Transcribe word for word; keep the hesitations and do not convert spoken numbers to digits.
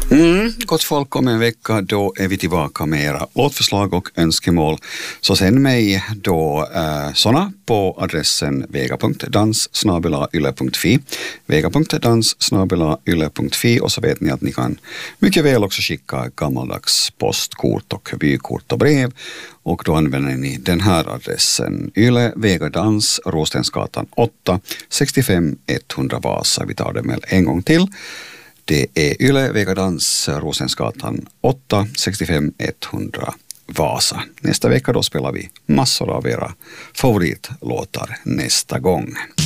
Mm, gott folk, om en vecka då är vi tillbaka med era låtförslag och önskemål. Så sänd mig då eh, såna på adressen vega punkt dans snabel-a yle punkt fi vega punkt dans snabel-a yle punkt fi, och så vet ni att ni kan mycket väl också skicka gammaldags postkort och vykort och brev, och då använder ni den här adressen: Yle Vega Dans, Rostensgatan åtta, sextiofem etthundra Vasa. Vi tar det med en gång till. Det är Yle Vega Dans, Rosensgatan åtta, sextiofem etthundra Vasa. Nästa vecka då spelar vi massor av era favoritlåtar nästa gång.